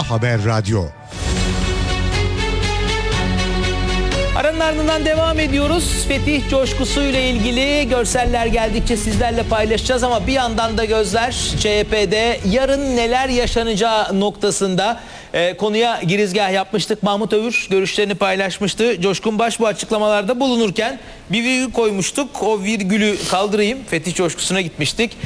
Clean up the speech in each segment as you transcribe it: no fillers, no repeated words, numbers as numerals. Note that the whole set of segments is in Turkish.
Haber Radyo. Aranın ardından devam ediyoruz. Fetih coşkusu ile ilgili görseller geldikçe sizlerle paylaşacağız ama bir yandan da gözler CHP'de yarın neler yaşanacağı noktasında. Konuya girizgah yapmıştık. Mahmut Övür görüşlerini paylaşmıştı. Coşkun Baş bu açıklamalarda bulunurken bir virgül koymuştuk. O virgülü kaldırayım. Fetih coşkusuna gitmiştik.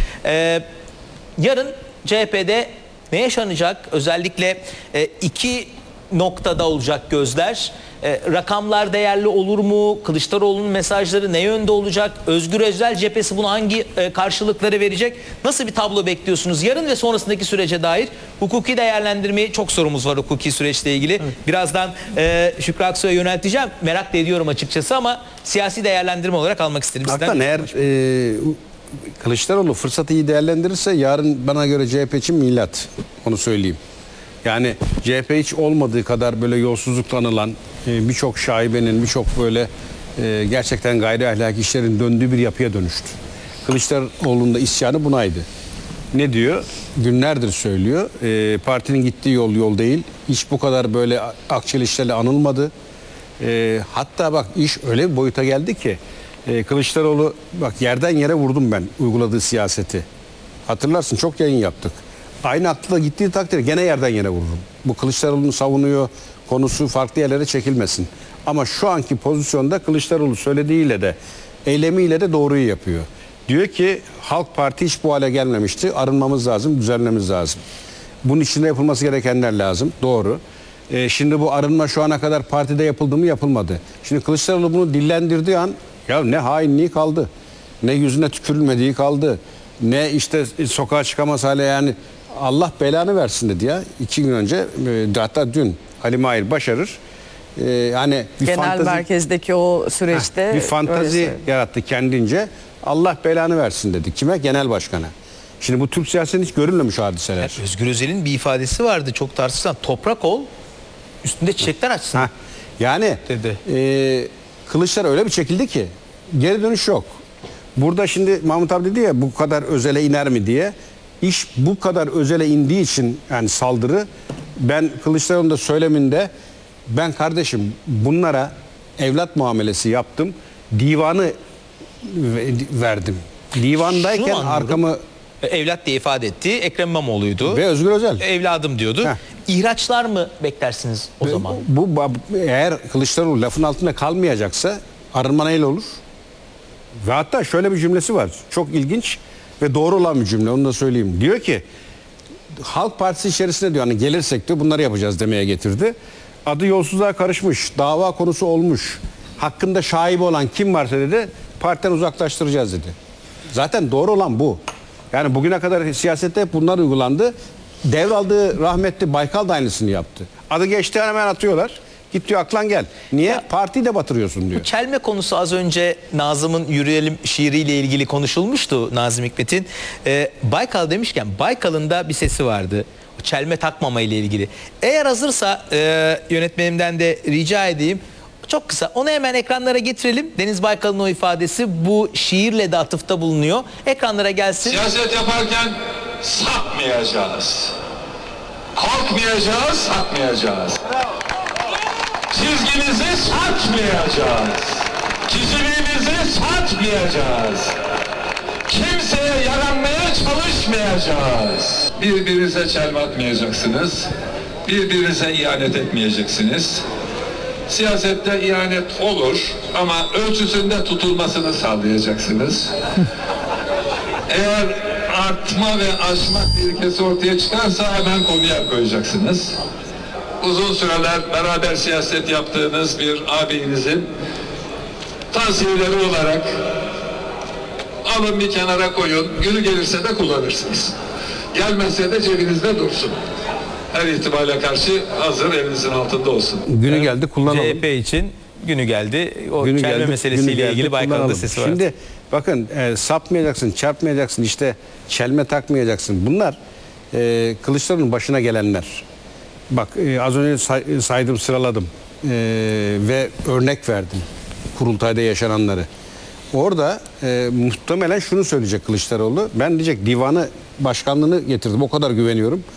Yarın CHP'de ne yaşanacak? Özellikle iki noktada olacak gözler. Rakamlar değerli olur mu? Kılıçdaroğlu'nun mesajları ne yönde olacak? Özgür Özel cephesi buna hangi karşılıkları verecek? Nasıl bir tablo bekliyorsunuz? Yarın ve sonrasındaki sürece dair hukuki değerlendirmeyi, çok sorumuz var hukuki süreçle ilgili. Evet. Birazdan Şükrü Aksoy'a yönelteceğim. Merak da ediyorum açıkçası ama siyasi değerlendirme olarak almak istedim. Hakikaten eğer Kılıçdaroğlu fırsatı iyi değerlendirirse yarın bana göre CHP için milat. Onu söyleyeyim. Yani CHP hiç olmadığı kadar böyle yolsuzlukla anılan, birçok şaibenin, birçok böyle gerçekten gayri ahlaki işlerin döndüğü bir yapıya dönüştü. Kılıçdaroğlu'nun da isyanı bunaydı. Ne diyor? Günlerdir söylüyor. Partinin gittiği yol değil. Hiç bu kadar böyle akçeli işlerle anılmadı. Hatta bak iş öyle bir boyuta geldi ki Kılıçdaroğlu bak yerden yere vurdum ben uyguladığı siyaseti. Hatırlarsın çok yayın yaptık. Aynı aklı gittiği takdirde gene yerden yere vururum. Bu Kılıçdaroğlu'nu savunuyor, konusu farklı yerlere çekilmesin. Ama şu anki pozisyonda Kılıçdaroğlu söylediğiyle de eylemiyle de doğruyu yapıyor. Diyor ki Halk Parti hiç bu hale gelmemişti. Arınmamız lazım, düzenlememiz lazım. Bunun içinde yapılması gerekenler lazım. Doğru. Şimdi bu arınma şu ana kadar partide yapıldı mı yapılmadı. Şimdi Kılıçdaroğlu bunu dillendirdiği an ya ne hainliği kaldı. Ne yüzüne tükürülmediği kaldı. Ne işte sokağa çıkamaz hale yani Allah belanı versin dedi ya. 2 gün önce hatta dün Ali Mahir Başarır hani bir genel fantazi, merkezdeki o süreçte bir fantazi yarattı kendince. Allah belanı versin dedi. Kime? Genel başkana. Şimdi bu Türk siyasetinde hiç görülmemiş hadiseler. Evet, Özgür Özel'in bir ifadesi vardı çok tartışılan. Toprak ol, üstünde çiçekler açsın. Yani dedi. Kılıçlar öyle bir çekildi ki geri dönüş yok. Burada şimdi Mahmut abi dedi ya bu kadar özele iner mi diye. İş bu kadar özele indiği için yani saldırı ben Kılıçdaroğlu'nun da söyleminde ben kardeşim bunlara evlat muamelesi yaptım. Divanı verdim. Divandayken arkamı evlat diye ifade etti. Ekrem İmamoğlu'ydu. Ve Özgür Özel. Evladım diyordu. İhraçlar mı beklersiniz o zaman? Bu eğer Kılıçdaroğlu lafın altında kalmayacaksa arınma neyle olur? Ve hatta şöyle bir cümlesi var. Çok ilginç ve doğru olan bir cümle. Onu da söyleyeyim. Diyor ki Halk Partisi içerisinde diyor hani gelirsek diyor bunları yapacağız demeye getirdi. Adı yolsuzluğa karışmış. Dava konusu olmuş. Hakkında şaibe olan kim varsa dedi partiden uzaklaştıracağız dedi. Zaten doğru olan bu. Yani bugüne kadar siyasette hep bunlar uygulandı. Devraldığı rahmetli Baykal da aynısını yaptı. Adı geçti hemen atıyorlar. Git diyor aklan gel. Niye? Ya, partiyi de batırıyorsun diyor. Bu çelme konusu az önce Nazım'ın Yürüyelim şiiriyle ilgili konuşulmuştu Nazım Hikmet'in. Baykal demişken Baykal'ın da bir sesi vardı. O çelme takmama ile ilgili. Eğer hazırsa yönetmenimden de rica edeyim. Çok kısa onu hemen ekranlara getirelim. Deniz Baykal'ın o ifadesi bu şiirle de atıfta bulunuyor. Ekranlara gelsin. Siyaset yaparken sapmayacağız. Korkmayacağız, sapmayacağız. Çizgimizi satmayacağız. Kişiliğimizi satmayacağız. Kimseye yaranmaya çalışmayacağız. Birbirinize çelme atmayacaksınız. Birbirinize ihanet etmeyeceksiniz. Siyasette ihanet olur ama ölçüsünde tutulmasını sağlayacaksınız. Eğer artma ve aşma tehlikesi ortaya çıkarsa hemen konuya koyacaksınız. Uzun süreler beraber siyaset yaptığınız bir ağabeyinizin tavsiyeleri olarak alın bir kenara koyun, günü gelirse de kullanırsınız. Gelmezse de cebinizde dursun. Her ihtimale karşı hazır elinizin altında olsun. Günü geldi kullanalım. CHP için günü geldi. O günü çelme meselesiyle ilgili Baykal'ın da sesi var. Şimdi bakın sapmayacaksın, çarpmayacaksın, işte çelme takmayacaksın. Bunlar Kılıçdaroğlu'nun başına gelenler. Bak az önce saydım, sıraladım ve örnek verdim kurultayda yaşananları. Orada muhtemelen şunu söyleyecek Kılıçdaroğlu. Ben diyecek divanı başkanlığını getirdim. O kadar güveniyorum.